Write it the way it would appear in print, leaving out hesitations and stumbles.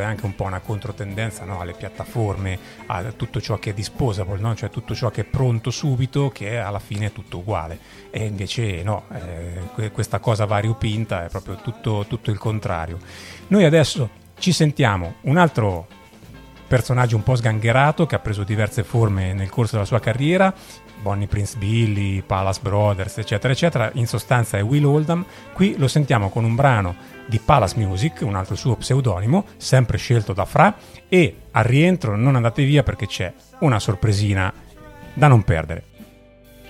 anche un po' una controtendenza, no? Alle piattaforme, a tutto ciò che è disposable, no? Cioè tutto ciò che è pronto subito, che alla fine è tutto uguale. E invece no, questa cosa variopinta è proprio tutto il contrario. Noi adesso ci sentiamo un altro personaggio un po' sgangherato che ha preso diverse forme nel corso della sua carriera, Bonnie Prince Billy, Palace Brothers, eccetera eccetera. In sostanza è Will Oldham. Qui lo sentiamo con un brano di Palace Music, un altro suo pseudonimo, sempre scelto da Fra, e al rientro non andate via perché c'è una sorpresina da non perdere.